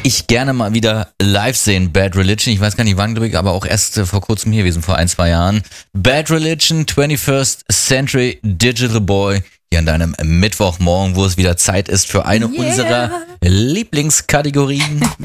ich gerne mal wieder live sehen. Bad Religion, ich weiß gar nicht wann, glaube ich, aber auch erst vor kurzem hier gewesen, vor 1-2 Jahren. Bad Religion, 21st Century Digital Boy, hier an deinem Mittwochmorgen, wo es wieder Zeit ist für eine unserer Lieblingskategorien.